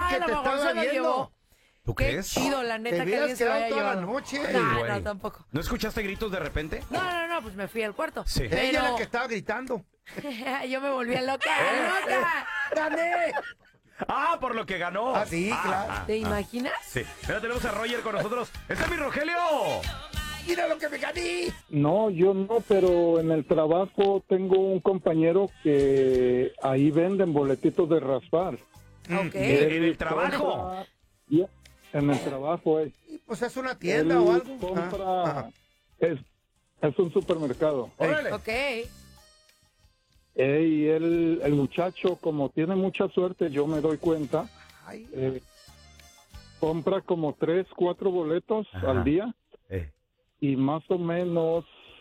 que a lo te mejor estaba se lo viendo. llevó. ¿Tú Qué crees? chido, la Te neta, que hubieras alguien se lo quedado haya toda la llevado. noche. No, güey. no, tampoco. ¿No escuchaste gritos de repente? No, pues me fui al cuarto. Sí. Ella Pero era la que estaba gritando. yo me volví loca, loca. ¡Gané! Ah, por lo que ganó. Ah, sí, claro. ¿Te imaginas? Sí. Mira, tenemos a Roger con nosotros. ¡Ese es mi Rogelio! ¡Mira lo que me gané! No, yo no, pero en el trabajo tengo un compañero que ahí venden boletitos de raspar. Ok. ¿En el trabajo? Compra- ya, en el trabajo, Y, pues es una tienda él o algo. compra, Ajá. es un supermercado. Órale. Ok. Y el muchacho, como tiene mucha suerte, yo me doy cuenta, Ay, compra como 3, 4 boletos Ajá. al día. Eh. Y más o menos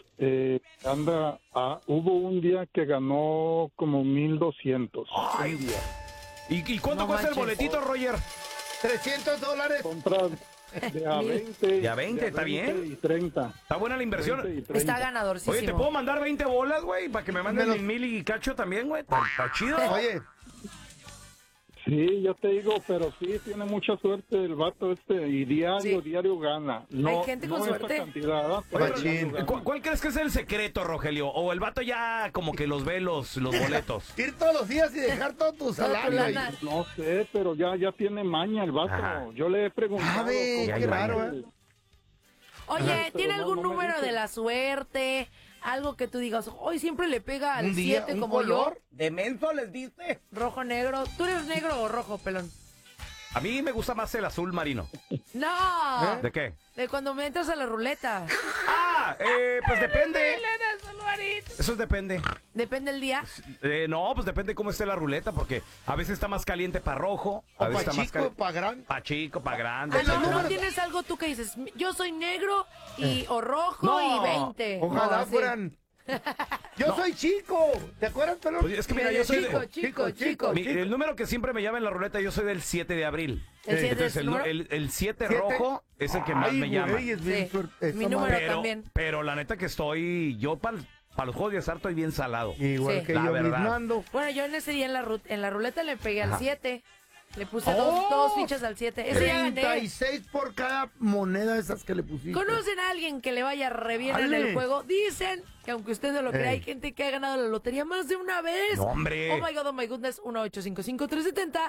hubo un día que ganó como 1,200. Ay, un día. ¿Y cuánto No cuesta el manches. boletito, Roger? $300. Compra de a 20. De a 20, ¿está bien? Y 30. ¿Está buena la inversión? 20 y 30. Está ganadorcísimo. Oye, ¿te puedo mandar 20 bolas, güey? Para que me manden Menos- 1,000 y cacho también, güey. Está chido. Oye, Sí, yo te digo, pero sí, tiene mucha suerte el vato y diario, Sí. diario gana. No, Hay gente con no suerte. esa cantidad, pero Machín. diario gana. ¿Cuál crees que es el secreto, Rogelio? ¿O el vato ya como que los ve los boletos? ir todos los días y dejar todo tu salario ahí. lana. No sé, pero ya tiene maña el vato. Ajá. Yo le he preguntado. Sabe, cómo qué es raro, él. Oye, Ajá. ¿tiene Pero algún no me número dice. de la suerte? Algo que tú digas, hoy siempre le pega al Un día, 7 un como color. ¿De menso les diste? yo. Rojo, negro. ¿Tú eres negro o rojo, pelón? A mí me gusta más el azul marino. No. ¿De qué? De cuando me entras a la ruleta. Pues depende. Eso depende. Depende el día. No, pues depende cómo esté la ruleta, porque a veces está más caliente para rojo, a O veces pa' está más chico, caliente pa' grande. para chico, para grande. Ah, no, etcétera. no tienes algo tú que dices, yo soy negro o rojo No. y 20. Ojalá No, así. fueran. Yo soy chico. ¿Te acuerdas, pelón? Pues es que mira, yo soy Chico. el número que siempre me llama en la ruleta, yo soy del 7 de abril. ¿El 7 Entonces es tu número? el 7 ¿Siete? rojo es el que más Ay, me llama. güey, es bien Sí, suerte. mi Esa número madre. también. Pero la neta que estoy, yo para los juegos de azar estoy bien salado. Igual Sí. que La yo verdad. mismo ando. Bueno, yo en ese día en la ruleta le pegué al Ajá. 7. Le puse ¡Oh! dos fichas al 7. Ese ya gané. 36 por cada moneda de esas que le pusiste. ¿Conocen a alguien que le vaya re bien en Ale. el juego? Dicen que aunque usted no lo crea, hay gente que ha ganado la lotería más de una vez. No, hombre. Oh my God, oh my goodness. 1-855-370